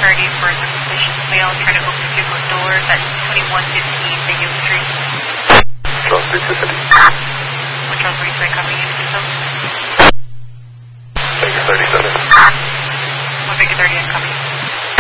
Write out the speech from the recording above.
30 for the suspicious male trying to open vehicle doors at 2115 Video Street. Charles 350. Charles 350 coming in to Figure 37. Figure 30 incoming.